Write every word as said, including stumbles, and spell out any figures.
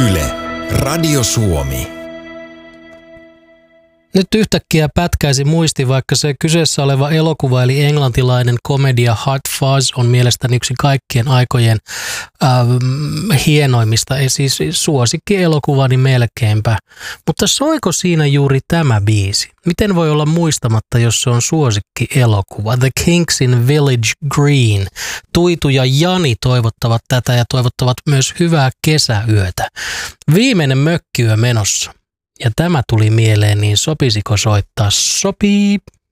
Yle, Radio Suomi. Nyt yhtäkkiä pätkäisi muisti, vaikka se kyseessä oleva elokuva, eli englantilainen komedia Hot Fuzz, on mielestäni yksi kaikkien aikojen äh, hienoimmista, ei siis suosikkielokuvani melkeinpä. Mutta soiko siinä juuri tämä biisi? Miten voi olla muistamatta, jos se on suosikkielokuva? The Kinks in Village Green. Tuitu ja Jani toivottavat tätä ja toivottavat myös hyvää kesäyötä. Viimeinen mökkiyö menossa. Ja tämä tuli mieleen, niin sopisiko soittaa? Sopii!